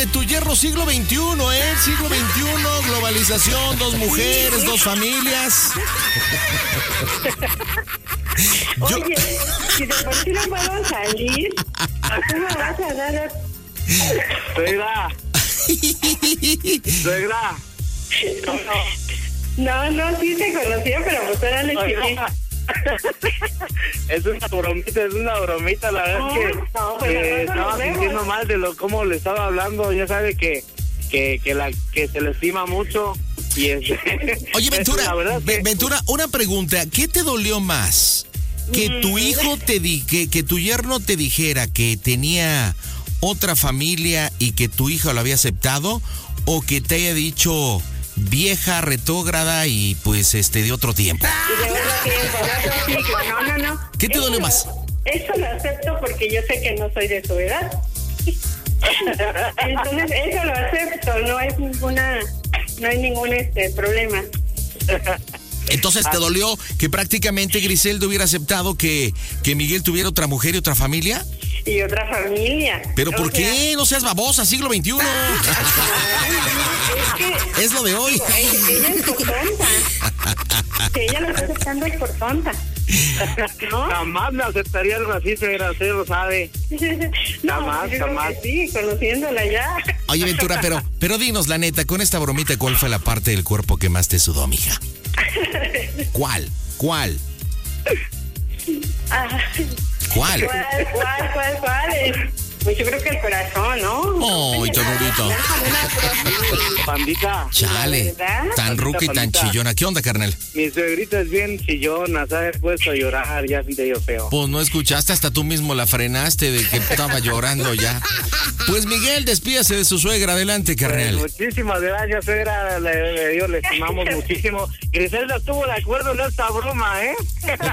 de tu yerno siglo XXI, ¿eh? Siglo XXI, globalización, 2 mujeres, 2 familias. Oye, si de por sí no puedo salir, ¿tú me vas a dar? Suegra. No, sí te conocía, pero pues era la chiquita. Es una bromita, la verdad es que estaba sintiendo mal de cómo le estaba hablando. Ya sabe que se le estima mucho. Y Oye, Ventura, Ventura, una pregunta. ¿Qué te dolió más? ¿Que tu hijo que tu yerno te dijera que tenía otra familia y que tu hija lo había aceptado? ¿O que te haya dicho vieja, retrógrada y pues de otro tiempo? No. ¿Qué te dolió más? Eso lo acepto porque yo sé que no soy de su edad. Entonces, eso lo acepto, no hay ningún problema. Entonces, ¿te dolió que prácticamente Griselda hubiera aceptado que Miguel tuviera otra mujer y otra familia? Y otra familia. ¿Pero por qué? No seas babosa, siglo XXI. Es lo de hoy. Ella es por tonta. Si ella lo está aceptando es por tonta. ¿No? Jamás me aceptaría algo así, señora, usted lo sabe. Jamás. Sí, conociéndola ya. Oye, Ventura, pero dinos la neta, con esta bromita, ¿cuál fue la parte del cuerpo que más te sudó, mija? ¿Cuál? ¿Cuál? Pues yo creo que el corazón, ¿no? ¡Ay, ternurito! Pandita. Chale, tan ruca y tan chillona. ¿Qué onda, carnal? Mi suegrita es bien chillona, ¿sabes? Puesto a llorar, ya siente yo feo. Pues no escuchaste, hasta tú mismo la frenaste de que estaba llorando ya. Pues Miguel, despídase de su suegra. Adelante, carnal. Pues muchísimas gracias, suegra. Le estimamos muchísimo. Griselda estuvo de acuerdo en esta broma, ¿eh?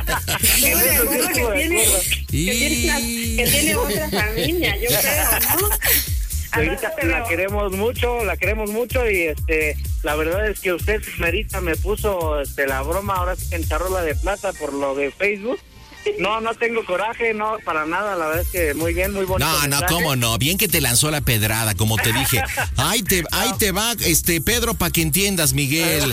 Que tiene otra familia, yo creo, ¿no? Ahorita la queremos mucho y la verdad es que usted, Merita, me puso la broma ahora sí en charola de plata por lo de Facebook. No tengo coraje, no, para nada, la verdad es que muy bien, muy bonito. No, cómo no, bien que te lanzó la pedrada, como te dije. Ahí te va, Pedro, para que entiendas, Miguel.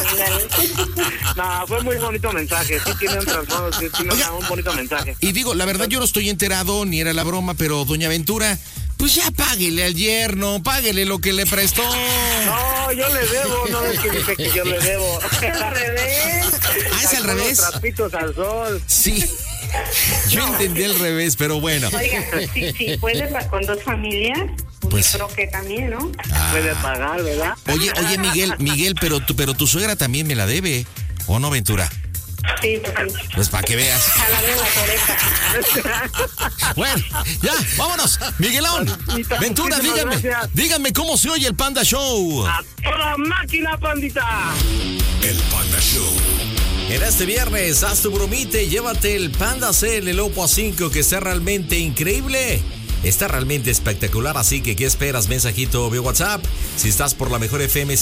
No, fue muy bonito mensaje, sí tiene un trasfondo, sí tiene un bonito mensaje. Y digo, la verdad yo no estoy enterado, ni era la broma, pero doña Ventura, pues ya páguele al yerno, páguele lo que le prestó. No, yo le debo, no es que dice que yo le debo. Es al revés. ¿Es al revés? Los trapitos al sol. Sí. Yo entendí al revés, pero bueno. Oiga, si puede con 2 familias, pues creo que también, ¿no? Puede pagar, ¿verdad? Oye, Miguel, pero tu suegra también me la debe, ¿o no, Ventura? Sí, pues para que veas. Jalarle la oreja. Bueno, ya, vámonos. Miguelón, Ventura, díganme cómo se oye el Panda Show. A toda máquina, pandita. El Panda Show. En este viernes, haz tu bromita y llévate el Panda Cell, el Oppo A5, que está realmente increíble. Está realmente espectacular, así que ¿qué esperas? Mensajito vía WhatsApp. Si estás por la mejor FM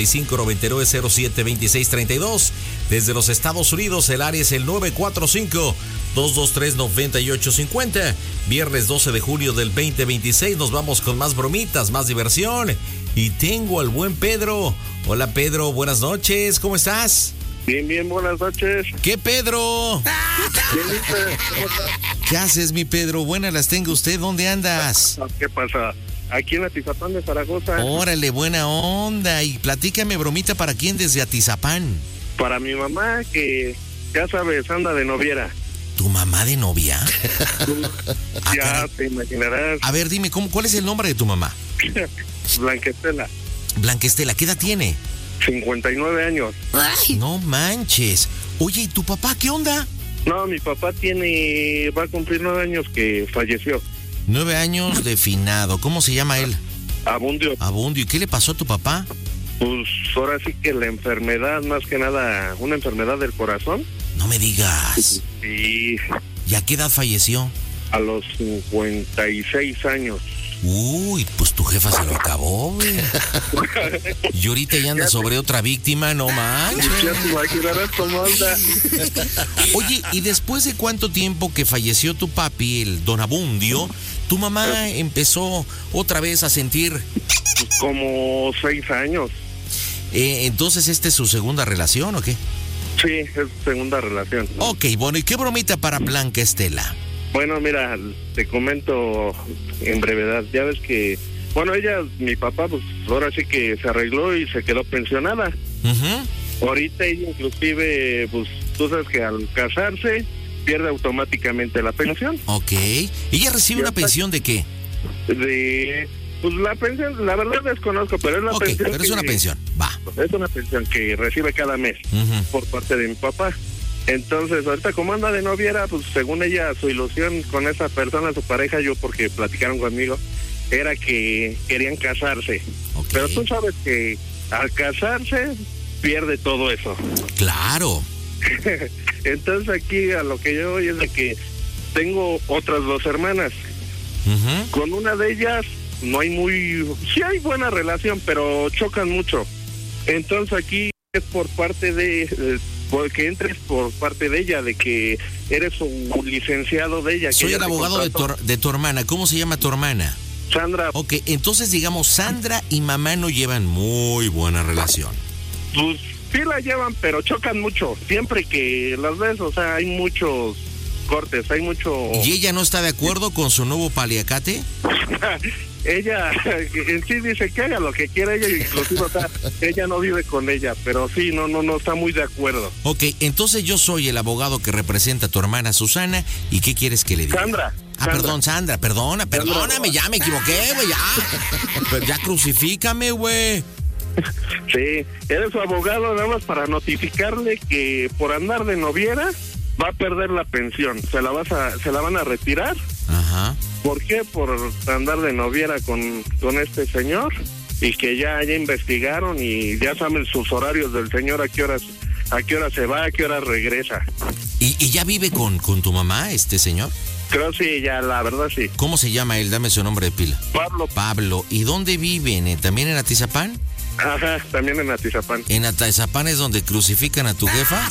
5599072632. Desde los Estados Unidos, el área es el 945-223-9850. Viernes 12 de julio del 2026. Nos vamos con más bromitas, más diversión. Y tengo al buen Pedro. Hola, Pedro, buenas noches. ¿Cómo estás? Bien, buenas noches. ¿Qué, Pedro? ¿Qué haces, mi Pedro? Buenas las tenga usted. ¿Dónde andas? ¿Qué pasa? Aquí en Atizapán de Zaragoza. Órale, buena onda. Y platícame, bromita, ¿para quién desde Atizapán? Para mi mamá, que ya sabes, anda de noviera. ¿Tu mamá de novia? Ya te imaginarás. A ver, dime, ¿cuál es el nombre de tu mamá? Blanquestela. Blanquestela, ¿qué edad tiene? 59 años. Ay. No manches. Oye, ¿y tu papá qué onda? No, mi papá va a cumplir 9 años que falleció. 9 años de finado. ¿Cómo se llama él? Abundio. ¿Y qué le pasó a tu papá? Pues ahora sí que la enfermedad, más que nada, una enfermedad del corazón. No me digas. Sí. ¿Y a qué edad falleció? A los 56 años. Uy, pues tu jefa se lo acabó, güey. Y ahorita ya anda sobre otra víctima, no manches. Ya te imaginarás cómo anda. Oye, ¿y después de cuánto tiempo que falleció tu papi, el don Abundio, ¿Tu mamá empezó otra vez a sentir? Como 6 años. Entonces, ¿esta es su segunda relación o qué? Sí, es segunda relación. Ok, bueno, ¿y qué bromita para Blanca Estela? Bueno, mira, te comento en brevedad. Ya ves que, bueno, mi papá, pues ahora sí que se arregló y se quedó pensionada. Ahorita ella inclusive, pues tú sabes que al casarse pierde automáticamente la pensión. Ok. ¿Ella recibe una pensión de qué? Pues la pensión, la verdad desconozco, pero es la pensión. Pero es una pensión, va. Es una pensión que recibe cada mes por parte de mi papá. Entonces, ahorita como anda de noviera, pues según ella, su ilusión con esa persona, su pareja, yo porque platicaron conmigo, era que querían casarse. Okay. Pero tú sabes que al casarse pierde todo eso. Claro. Entonces aquí a lo que yo voy es de que tengo otras 2 hermanas. Con una de ellas no hay sí hay buena relación, pero chocan mucho. Entonces aquí es por parte que entres por parte de ella, de que eres un licenciado de ella. Soy el abogado de tu hermana. ¿Cómo se llama tu hermana? Sandra. Ok, entonces digamos, Sandra y mamá no llevan muy buena relación. Pues sí la llevan, pero chocan mucho. Siempre que las ves, o sea, hay muchos cortes, hay mucho... ¿Y ella no está de acuerdo con su nuevo paliacate? Ella en sí dice que haga lo que quiera ella, inclusive, o sea, ella no vive con ella, pero sí, no está muy de acuerdo. Ok, entonces yo soy el abogado que representa a tu hermana Susana, ¿y qué quieres que le diga? Sandra. Perdón, Sandra, perdóname, ya me equivoqué, güey, ya. Pero ya crucifícame, güey. Sí, eres su abogado nada más para notificarle que por andar de noviera va a perder la pensión, se la van a retirar. Ajá. ¿Por qué? Por andar de noviera con este señor, y que ya investigaron y ya saben sus horarios del señor, a qué hora se va, a qué hora regresa. ¿Y ya vive con tu mamá este señor? Creo sí, ya la verdad sí. ¿Cómo se llama él? Dame su nombre de pila. Pablo. ¿Y dónde viven? ¿También en Atizapán? Ajá, también en Atizapán. ¿En Atizapán es donde crucifican a tu jefa?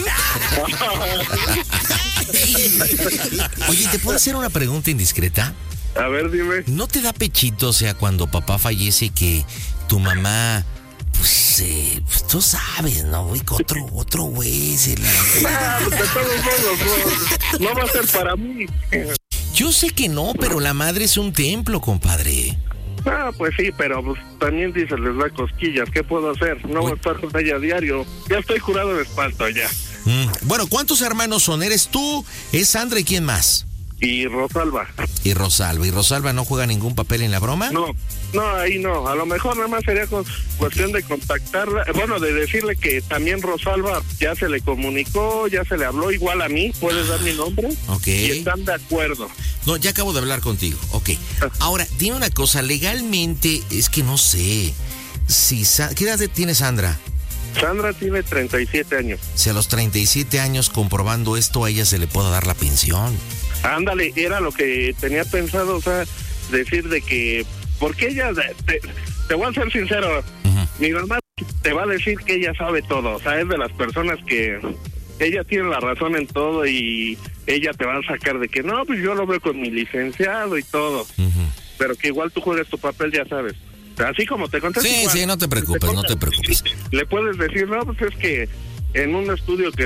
Oye, ¿te puedo hacer una pregunta indiscreta? A ver, dime. ¿No te da pechito, o sea, cuando papá fallece, que tu mamá, pues tú sabes, ¿no, güey? Otro güey se la... Pues de todos modos, no va a ser para mí. Yo sé que no, pero la madre es un templo, compadre. Pues sí, pero pues, también dice, les da cosquillas. ¿Qué puedo hacer? No voy a estar con ella a diario. Ya estoy curado de espanto ya. Bueno, ¿cuántos hermanos son? ¿Eres tú? ¿Es Sandra y quién más? Y Rosalba. ¿Y Rosalba no juega ningún papel en la broma? No, ahí no. A lo mejor nada más sería cuestión de contactarla. Bueno, de decirle que también Rosalba ya se le comunicó, ya se le habló, igual a mí. ¿Puedes dar mi nombre? Ok. Y están de acuerdo. No, ya acabo de hablar contigo. Ok. Ahora, dime una cosa. Legalmente, es que no sé. ¿Qué edad tiene Sandra? Sandra tiene 37 años. Si a los 37 años, comprobando esto, a ella se le pueda dar la pensión. Ándale, era lo que tenía pensado, o sea, decir de que, porque ella, te voy a ser sincero, mi mamá te va a decir que ella sabe todo, o sea, es de las personas que ella tiene la razón en todo, y ella te va a sacar de que no, pues yo lo veo con mi licenciado y todo, pero que igual tú juegas tu papel, ya sabes. Así como te conté. Sí, no te preocupes, no te preocupes. Le puedes decir, no, pues es que en un estudio que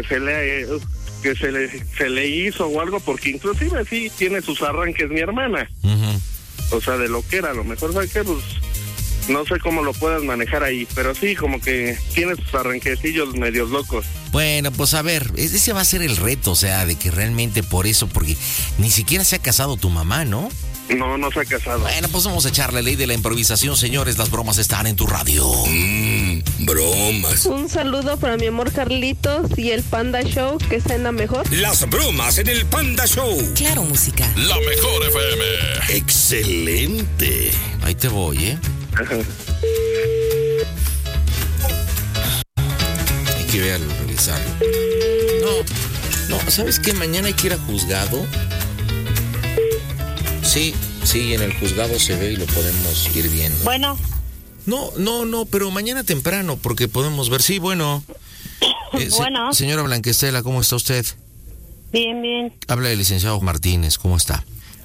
se le hizo o algo, porque inclusive sí tiene sus arranques mi hermana. O sea, de lo que era, a lo mejor, ¿sabes qué? Pues no sé cómo lo puedas manejar ahí, pero sí, como que tiene sus arranquecillos medios locos. Bueno, pues a ver, ese va a ser el reto, o sea, de que realmente por eso, porque ni siquiera se ha casado tu mamá, ¿no? No se ha casado. Bueno, pues vamos a echar la ley de la improvisación, señores. Las bromas están en tu radio. Bromas. Un saludo para mi amor Carlitos y el Panda Show, que está en la mejor. Las bromas en el Panda Show. Claro, música. La mejor FM. Excelente. Ahí te voy, ¿eh? Hay que verlo, revisarlo. No, ¿sabes qué? Mañana hay que ir a juzgado. Sí, en el juzgado se ve y lo podemos ir viendo. Bueno. No, pero mañana temprano, porque podemos ver. Sí, bueno. Bueno. Señora Blanca Estela, ¿cómo está usted? Bien. Habla el licenciado Martínez, ¿cómo está?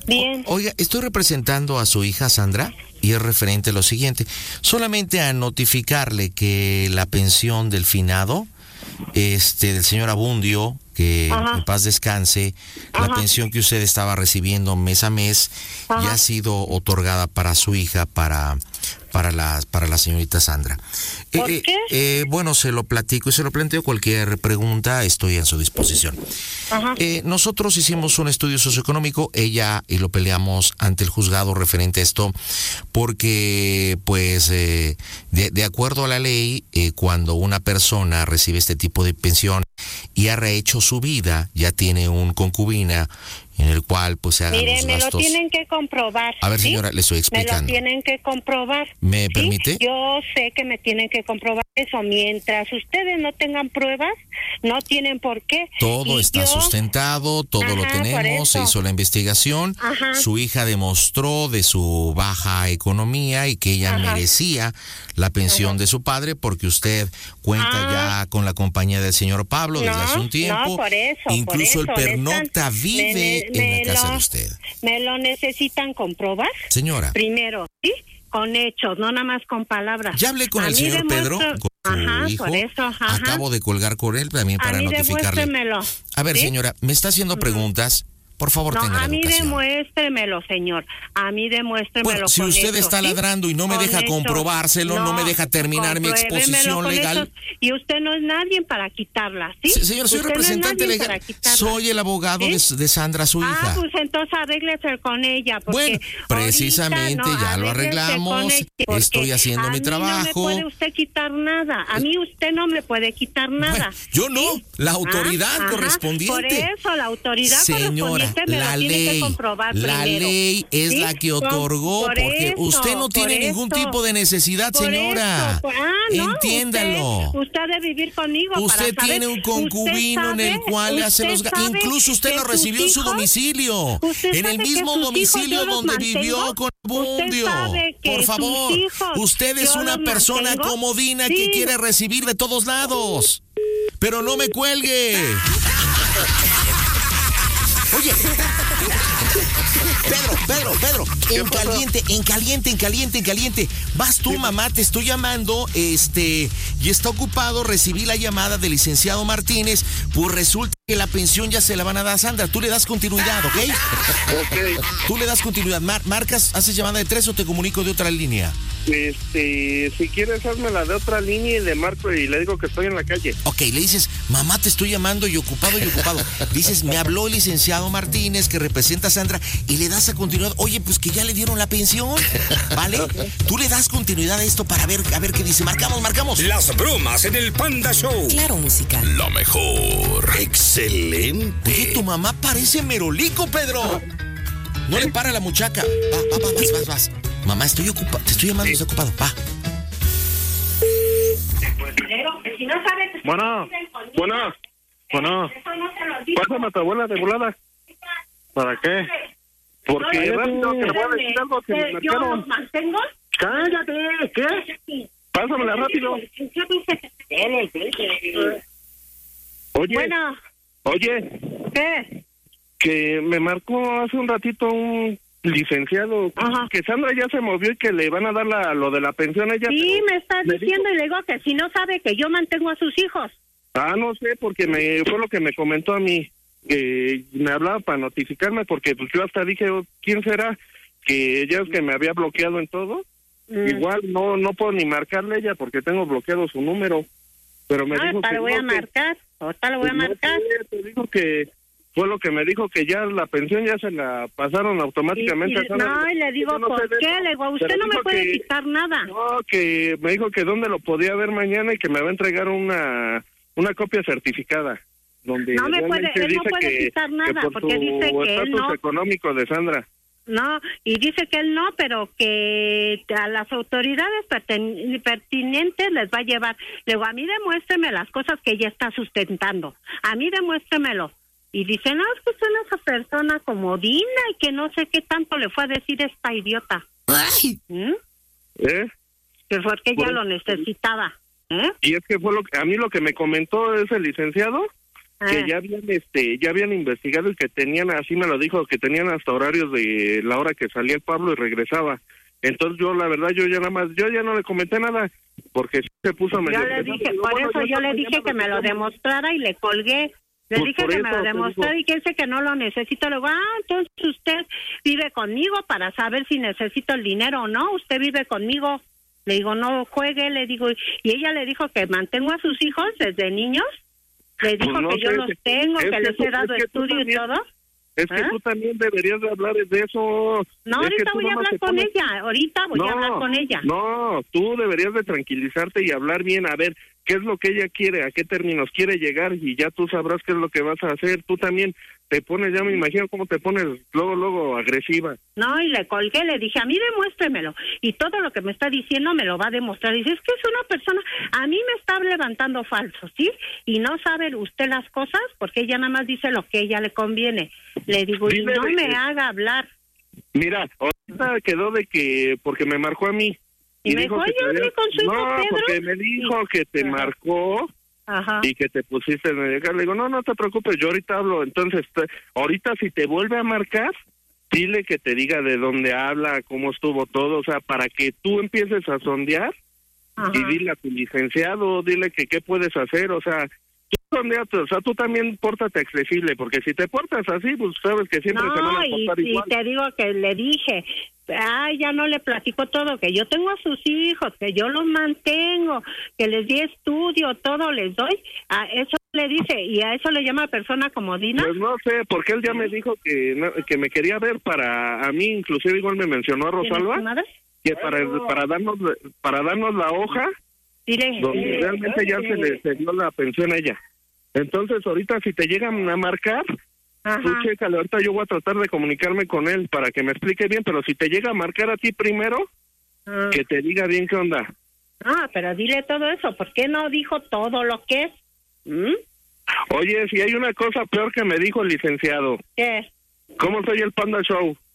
Bien. Oiga, estoy representando a su hija Sandra y es referente a lo siguiente. Solamente a notificarle que la pensión del finado, del señor Abundio, que en paz descanse, la pensión que usted estaba recibiendo mes a mes ya ha sido otorgada para su hija, para la señorita Sandra. ¿Por qué? Bueno, se lo platico y se lo planteo. Cualquier pregunta, estoy a su disposición. Nosotros hicimos un estudio socioeconómico, y lo peleamos ante el juzgado referente a esto, porque pues de acuerdo a la ley, cuando una persona recibe este tipo de pensión y ha rehecho su vida, ya tiene un concubina en el cual pues se hagan los gastos. Me lo tienen que comprobar. A ver, señora, le estoy explicando. Me lo tienen que comprobar. ¿Me permite? Yo sé que me tienen que comprobar eso. Mientras ustedes no tengan pruebas, no tienen por qué. Todo está sustentado, todo lo tenemos, se hizo la investigación. Su hija demostró de su baja economía y que ella merecía la pensión de su padre porque usted cuenta ya con la compañía del señor Pablo desde hace un tiempo. No, por eso. Incluso el pernocta vive en la casa de usted. ¿Me lo necesitan comprobar? Señora. Primero, ¿sí? Con hechos, no nada más con palabras. Ya hablé con el señor Pedro, con su hijo. Por eso, acabo de colgar con él también para notificarle. A ver, señora, me está haciendo preguntas. Por favor, tenga la educación. A mí demuéstremelo, señor. A mí demuéstremelo. Bueno, si usted está ladrando y no me deja comprobárselo, no me deja terminar mi exposición legal. Y usted no es nadie para quitarla, ¿sí? Señor, soy representante legal. Soy el abogado de Sandra, su hija. Pues entonces arréglese con ella. Bueno, precisamente ya lo arreglamos. Estoy haciendo mi trabajo. No me puede usted quitar nada. A mí usted no me puede quitar nada. Bueno, yo no, la autoridad correspondiente. Por eso, la autoridad correspondiente. La ley es la que otorgó, porque usted no tiene ningún tipo de necesidad, señora. Entiéndalo. Usted debe vivir conmigo. Usted tiene un concubino en el cual le hace los gastos. Incluso usted lo recibió en su domicilio, en el mismo domicilio donde vivió con Abundio. Por favor, usted es una persona comodina que quiere recibir de todos lados. Pero no me cuelgue. Oye, Pedro, en caliente. Vas tú, mamá, te estoy llamando, y está ocupado, recibí la llamada del licenciado Martínez, pues resulta que la pensión ya se la van a dar a Sandra, tú le das continuidad, ¿ok? Tú le das continuidad, marcas, haces llamada de 3 o te comunico de otra línea. Si quieres, házmela de otra línea y le marco y le digo que estoy en la calle. Ok, le dices, mamá, te estoy llamando y ocupado. Dices, me habló el licenciado Martínez, que representa a Sandra, y le das a continuidad. Oye, pues que ya le dieron la pensión, ¿vale? Tú le das continuidad a esto para ver, a ver qué dice. Marcamos. Las bromas en el Panda Show. Claro, música. Lo mejor. Excelente. Oye, tu mamá parece merolico, Pedro. No le para la muchaca. Vas. Mamá, estoy ocupado. Te estoy llamando, estoy ocupado. Va. Bueno. Pásame a tu abuela de volada. ¿Para qué? Porque rápido que le voy a decir algo que me ¿Yo los mantengo? ¡Cállate! ¿Qué? Pásamela rápido. Oye. Bueno. Oye. ¿Qué? Que me marcó hace un ratito un licenciado. Que Sandra ya se movió y que le van a dar lo de la pensión a ella. Sí, me está diciendo y le digo que si no sabe que yo mantengo a sus hijos. No sé, porque fue lo que me comentó a mí, que me hablaba para notificarme, porque pues yo hasta dije, ¿quién será? Que ella es que me había bloqueado en todo. Igual no puedo ni marcarle a ella porque tengo bloqueado su número. Pero me dijo que le voy a marcar. Ahorita le voy a marcar. Te dijo que fue lo que me dijo, que ya la pensión ya se la pasaron automáticamente. Y le digo, ¿por qué? Le digo, usted no me puede quitar nada. No, que me dijo que dónde lo podía ver mañana y que me va a entregar una copia certificada. Donde no me puede, él no puede quitar nada, porque dice que él no. Económico de Sandra. No, y dice que él no, pero que a las autoridades pertinentes les va a llevar. Le digo, a mí demuéstreme las cosas que ella está sustentando. A mí demuéstremelo. Y dice, no, es que usted es esa persona comodina y que no sé qué tanto le fue a decir esta idiota. Que fue que ella lo necesitaba. Y es que fue a mí lo que me comentó ese licenciado, que ya habían investigado y que tenían, así me lo dijo, que tenían hasta horarios de la hora que salía el Pablo y regresaba. Entonces yo, la verdad, yo ya no le comenté nada, porque se puso medio... Yo le dije, por eso yo le dije que me lo demostrara y le colgué. Le dije que me lo demostrara y que dice que no lo necesito. Le digo, entonces usted vive conmigo para saber si necesito el dinero o no. Usted vive conmigo. Le digo, no juegue, le digo. Y ella le dijo que mantengo a sus hijos desde niños. Le dijo pues no que yo los tengo, que les he dado estudio y todo. Es que tú también deberías de hablar de eso. No, ahorita voy a hablar con ella. Ahorita voy a hablar con ella. No, tú deberías de tranquilizarte y hablar bien. A ver, ¿qué es lo que ella quiere? ¿A qué términos quiere llegar? Y ya tú sabrás qué es lo que vas a hacer. Tú también te pones, ya me imagino cómo te pones luego agresiva. No, y le colgué, le dije, a mí demuéstremelo. Y todo lo que me está diciendo me lo va a demostrar. Dice, es que es una persona, a mí me está levantando falso, ¿sí? Y no sabe usted las cosas porque ella nada más dice lo que a ella le conviene. Le digo, y no me haga hablar. Mira, ahorita quedó de que, porque me marcó a mí. Y me dijo, yo hablé con su hijo Pedro. No, porque me dijo que te marcó. Ajá. Y que te pusiste en el... Le digo, no te preocupes, yo ahorita hablo. Entonces, ahorita si te vuelve a marcar, dile que te diga de dónde habla, cómo estuvo todo, o sea, para que tú empieces a sondear. Ajá. Y dile a tu licenciado, dile que qué puedes hacer, o sea, tú sondeate, o sea, tú también pórtate accesible, porque si te portas así, pues sabes que siempre te van a portar igual. Y te digo que le dije... ya no le platico todo, que yo tengo a sus hijos, que yo los mantengo, que les di estudio, todo les doy, a eso le dice, y a eso le llama persona comodina. Pues no sé, porque él ya me dijo que me quería ver para a mí, inclusive igual me mencionó a Rosalba, que para darnos la hoja, donde realmente ya se dio la pensión a ella. Entonces ahorita si te llegan a marcar, ajá, tú chécale, ahorita yo voy a tratar de comunicarme con él para que me explique bien, pero si te llega a marcar a ti primero, que te diga bien qué onda. Pero dile todo eso, ¿por qué no dijo todo lo que es? Oye, si hay una cosa peor que me dijo el licenciado. ¿Qué? ¿Cómo soy el Panda Show?